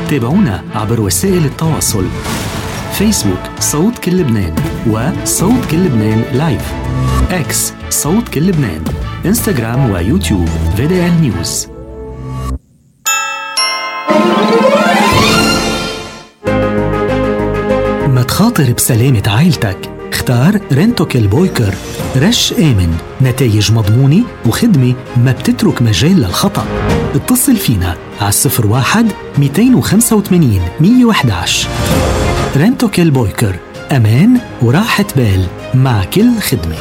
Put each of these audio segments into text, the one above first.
تابعونا عبر وسائل التواصل: فيسبوك صوت كل لبنان وصوت كل لبنان لايف، اكس صوت كل لبنان، انستغرام ويوتيوب VDL نيوز. ما تخاطر بسلامة عائلتك، اختار رنتوكل بويكر. رش آمن، نتائج مضمونة وخدمة ما بتترك مجال للخطأ. اتصل فينا على 01-285-111. رنتوكل بويكر، أمان وراحة بال مع كل خدمة.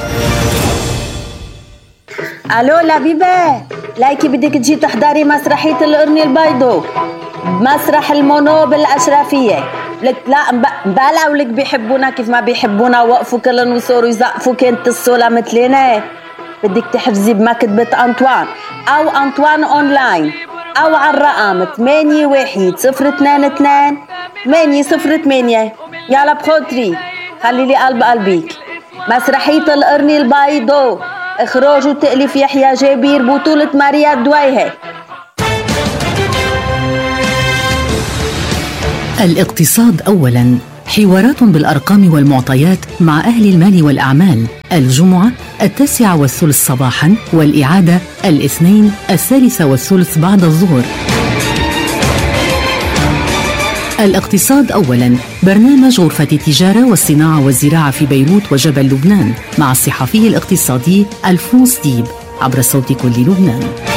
ألو لبيبة، لايكي بدك تجي تحضري مسرحية القرن البيضو بمسرح المونو بالأشرفية. لك لا مبالغ ولك بيحبونا كيف ما بيحبونا، وقفوا كلن وصوروا يزقفوا كنت الصولة مثلنا. بدك تحفزي بمكتبة أنطوان أو أنطوان أونلاين أو على الرقم 81-022-808. يلا بخوتري خلي لي قلب قلبيك. مسرحية القرن البيضو، إخراج وتأليف يحيى جابير، بطولة ماريا الدويهة. الاقتصاد أولاً، حوارات بالأرقام والمعطيات مع أهل المال والأعمال. الجمعة 9:03 صباحاً، والإعادة الاثنين 3:30 بعد الظهر. الاقتصاد أولاً، برنامج غرفة التجارة والصناعة والزراعة في بيروت وجبل لبنان، مع الصحفي الاقتصادي ألفونس ديب، عبر صوت كل لبنان.